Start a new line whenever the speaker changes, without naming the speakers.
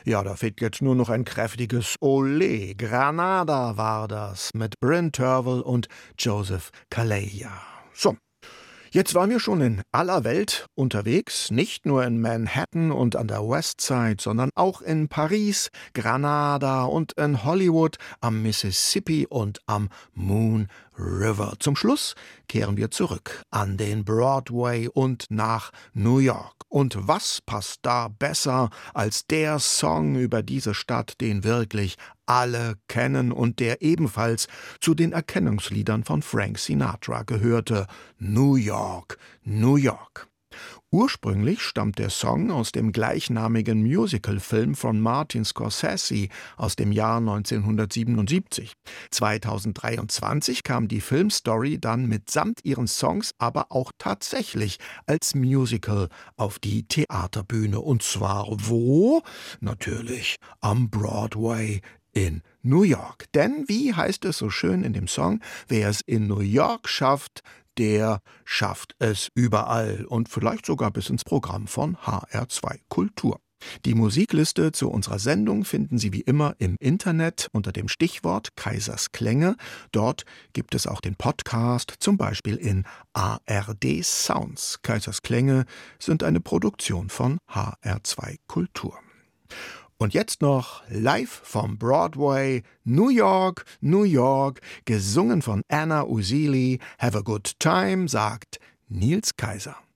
Ja, da fehlt jetzt nur noch ein kräftiges Olé. Granada war das mit Bryn Tervel und Joseph Calleja. So. Jetzt waren wir schon in aller Welt unterwegs, nicht nur in Manhattan und an der Westside, sondern auch in Paris, Granada und in Hollywood, am Mississippi und am Moon River. Zum Schluss kehren wir zurück an den Broadway und nach New York. Und was passt da besser als der Song über diese Stadt, den wirklich alle kennen und der ebenfalls zu den Erkennungsliedern von Frank Sinatra gehörte: New York, New York. Ursprünglich stammt der Song aus dem gleichnamigen Musicalfilm von Martin Scorsese aus dem Jahr 1977. 2023 kam die Filmstory dann mitsamt ihren Songs aber auch tatsächlich als Musical auf die Theaterbühne. Und zwar wo? Natürlich am Broadway in New York. Denn, wie heißt es so schön in dem Song, wer es in New York schafft, der schafft es überall und vielleicht sogar bis ins Programm von HR2 Kultur. Die Musikliste zu unserer Sendung finden Sie wie immer im Internet unter dem Stichwort Kaisers Klänge. Dort gibt es auch den Podcast, zum Beispiel in ARD Sounds. Kaisers Klänge sind eine Produktion von HR2 Kultur. Und jetzt noch live vom Broadway, New York, New York, gesungen von Anna Usili. Have a good time, sagt Nils Kaiser.